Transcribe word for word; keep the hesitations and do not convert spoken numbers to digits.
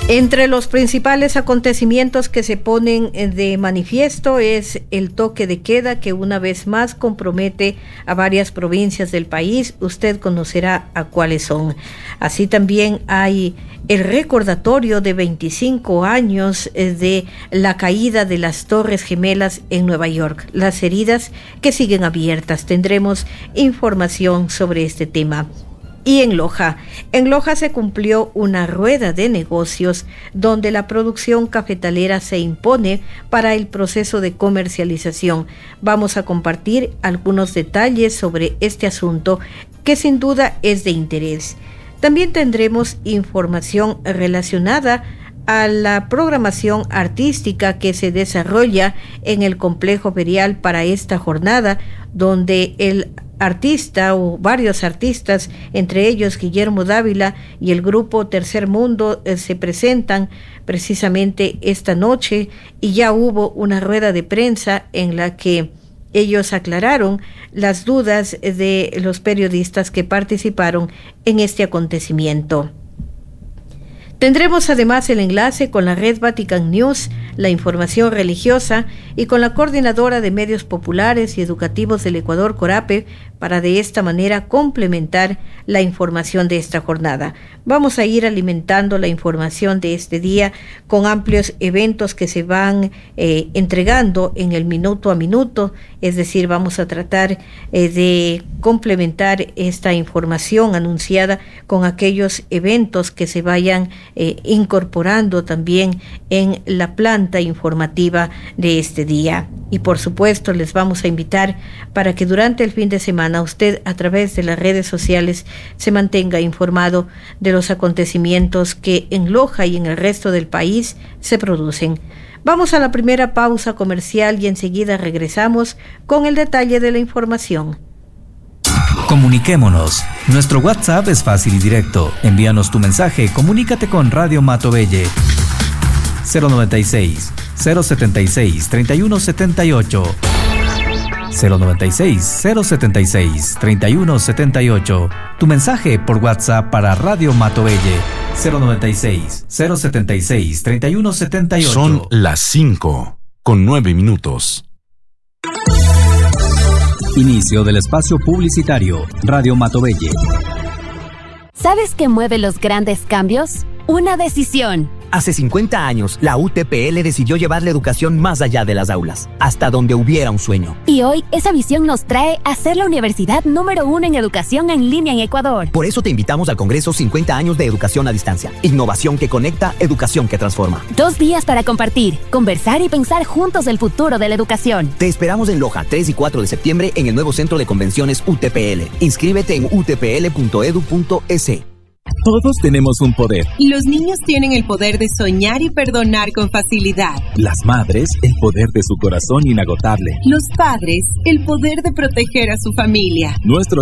Entre los principales acontecimientos que se ponen de manifiesto es el toque de queda, que una vez más compromete a varias provincias del país. Usted conocerá a cuáles son. Así también hay el recordatorio de veinticinco años de la caída de las Torres Gemelas en Nueva York, las heridas que siguen abiertas. Tendremos información sobre este tema. Y en Loja, en Loja se cumplió una rueda de negocios donde la producción cafetalera se impone para el proceso de comercialización. Vamos a compartir algunos detalles sobre este asunto que sin duda es de interés. También tendremos información relacionada a la programación artística que se desarrolla en el complejo ferial para esta jornada, donde el artista o varios artistas, entre ellos Guillermo Dávila y el grupo Tercer Mundo, eh, se presentan precisamente esta noche, y ya hubo una rueda de prensa en la que ellos aclararon las dudas de los periodistas que participaron en este acontecimiento. Tendremos además el enlace con la red Vatican News, la información religiosa, y con la Coordinadora de Medios Populares y Educativos del Ecuador, CORAPE, para de esta manera complementar la información de esta jornada. Vamos a ir alimentando la información de este día con amplios eventos que se van eh, entregando en el minuto a minuto, es decir, vamos a tratar eh, de complementar esta información anunciada con aquellos eventos que se vayan eh, incorporando también en la planta informativa de este día. Y por supuesto les vamos a invitar para que durante el fin de semana usted, a través de las redes sociales, se mantenga informado de los acontecimientos que en Loja y en el resto del país se producen. Vamos a la primera pausa comercial y enseguida regresamos con el detalle de la información. Comuniquémonos. Nuestro WhatsApp es fácil y directo. Envíanos tu mensaje, comunícate con Radio Matovelle. cero noventa y seis, cero setenta y seis, treinta y uno setenta y ocho. cero noventa y seis, cero setenta y seis, treinta y uno setenta y ocho. Tu mensaje por WhatsApp para Radio Matovelle. cero noventa y seis, cero setenta y seis, treinta y uno setenta y ocho. Son las cinco con nueve minutos. Inicio del espacio publicitario. Radio Matovelle. ¿Sabes qué mueve los grandes cambios? Una decisión. Hace cincuenta años, la U T P L decidió llevar la educación más allá de las aulas, hasta donde hubiera un sueño. Y hoy, esa visión nos trae a ser la universidad número uno en educación en línea en Ecuador. Por eso te invitamos al Congreso cincuenta años de Educación a Distancia. Innovación que conecta, educación que transforma. Dos días para compartir, conversar y pensar juntos el futuro de la educación. Te esperamos en Loja, tres y cuatro de septiembre, en el nuevo Centro de Convenciones U T P L. Inscríbete en u t p l punto e d u punto e s. Todos tenemos un poder. Los niños tienen el poder de soñar y perdonar con facilidad. Las madres, el poder de su corazón inagotable. Los padres, el poder de proteger a su familia. Nuestros